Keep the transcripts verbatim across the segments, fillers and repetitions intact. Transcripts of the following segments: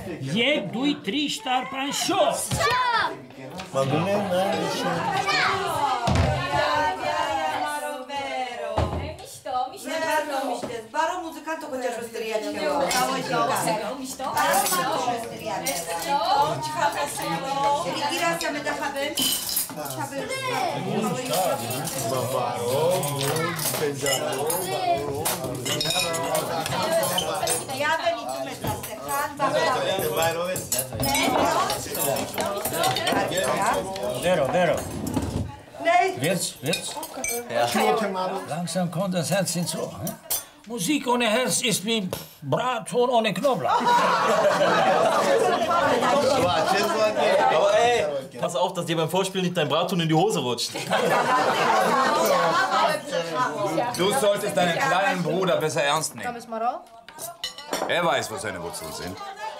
Jek, duj, tri, štar, pan, šo! Ma non è male, Baro muzykantu chociaż wystyriaczkę. Baro Rigiracja my dachaby. Ja ben niet met dat Vero, Vero. Nee. Wird's, wird's? Ja. Langsam kommt das Herz hinzu. Hm? Musik ohne Herz ist wie Bratwurst ohne Knoblauch. Aber ey, pass auf, dass dir beim Vorspiel nicht dein Brathuhn in die Hose rutscht. Du solltest deinen kleinen Bruder besser ernst nehmen. Er weiß, wo seine Wurzeln sind.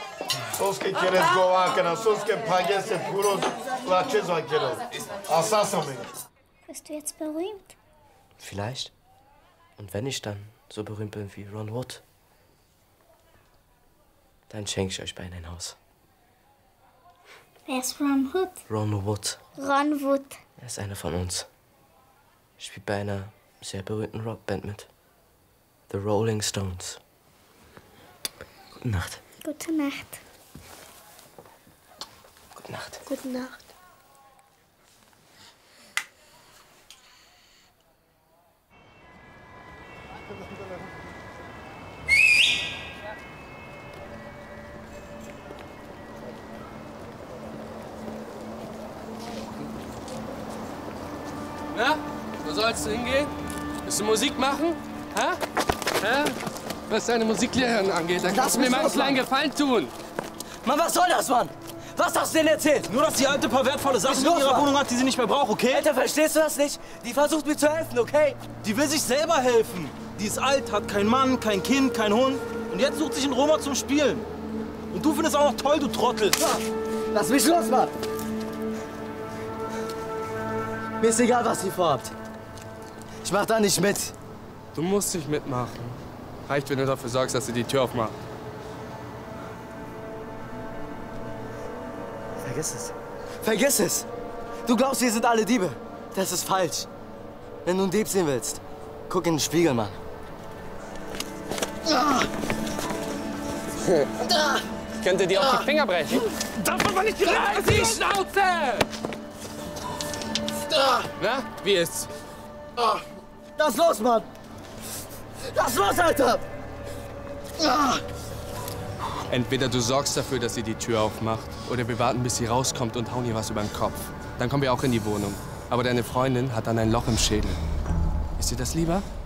Bist du jetzt berühmt? Vielleicht. Und wenn ich dann so berühmt bin wie Ron Wood, dann schenke ich euch beiden ein Haus. Wer ist Ron Wood? Ron Wood. Ron Wood. Er ist einer von uns. Spielt bei einer sehr berühmten Rockband mit. The Rolling Stones. Gute Nacht. Gute Nacht. Gute Nacht. Gute Nacht. Na, wo sollst du hingehen? Willst du Musik machen? Hä? Hä? Was deine Musiklehrerin angeht, dann kannst du mir mal einen kleinen Gefallen tun. Mann, was soll das, Mann? Was hast du denn erzählt? Nur, dass die Alte ein paar wertvolle Sachen in ihrer Wohnung hat, die sie nicht mehr braucht, okay? Alter, verstehst du das nicht? Die versucht mir zu helfen, okay? Die will sich selber helfen. Die ist alt, hat keinen Mann, kein Kind, kein Hund. Und jetzt sucht sich einen Roma zum Spielen. Und du findest auch noch toll, du Trottel. Lass mich los, Mann! Mir ist egal, was ihr vorhabt. Ich mach da nicht mit. Du musst nicht mitmachen. Reicht, wenn du dafür sorgst, dass sie die Tür aufmacht. Vergiss es. Vergiss es! Du glaubst, wir sind alle Diebe. Das ist falsch. Wenn du einen Dieb sehen willst, guck in den Spiegel, Mann. Ich könnte dir auch die Finger brechen. Darf man nicht direkt die Schnauze! Na, wie ist's? Lass los, Mann! Lass los, Alter! Entweder du sorgst dafür, dass sie die Tür aufmacht, oder wir warten, bis sie rauskommt und hauen ihr was über den Kopf. Dann kommen wir auch in die Wohnung. Aber deine Freundin hat dann ein Loch im Schädel. Ist dir das lieber?